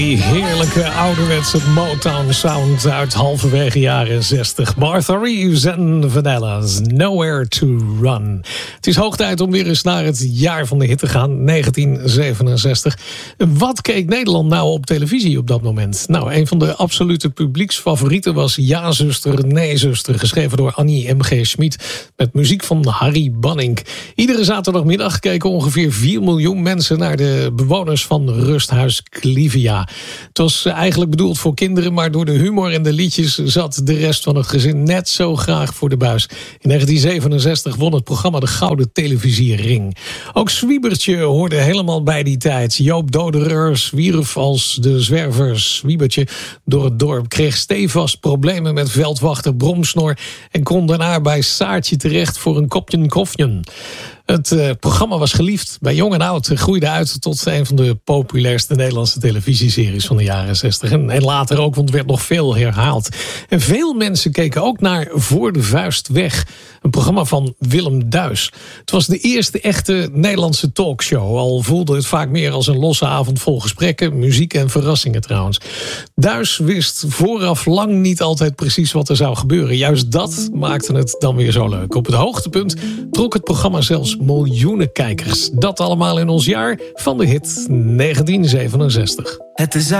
Die heerlijke ouderwetse Motown sound uit halverwege jaren 60. Martha Reeves en Vanello's Nowhere to Run. Het is hoog tijd om weer eens naar het jaar van de hit te gaan, 1967. Wat keek Nederland nou op televisie op dat moment? Nou, een van de absolute publieksfavorieten was Ja, zuster, nee, zuster, geschreven door Annie M.G. Schmid met muziek van Harry Banning. Iedere zaterdagmiddag keken ongeveer 4 miljoen mensen naar de bewoners van Rusthuis Clivia. Het was eigenlijk bedoeld voor kinderen, maar door de humor en de liedjes zat de rest van het gezin net zo graag voor de buis. In 1967 won het programma de Gouden Televisiering. Ook Zwiebertje hoorde helemaal bij die tijd. Joop Doderer zwierf als de zwerver Zwiebertje door het dorp, kreeg stevast problemen met veldwachter Bromsnor en kon daarna bij Saartje terecht voor een kopje koffie. Het programma was geliefd bij jong en oud, groeide uit tot een van de populairste Nederlandse televisieseries van de jaren 60. En later ook, want het werd nog veel herhaald. En veel mensen keken ook naar Voor de Vuist Weg, een programma van Willem Duis. Het was de eerste echte Nederlandse talkshow, al voelde het vaak meer als een losse avond vol gesprekken, muziek en verrassingen trouwens. Duis wist vooraf lang niet altijd precies wat er zou gebeuren. Juist dat maakte het dan weer zo leuk. Op het hoogtepunt trok het programma zelfs miljoenen kijkers. Dat allemaal in ons jaar van de hit 1967. Het is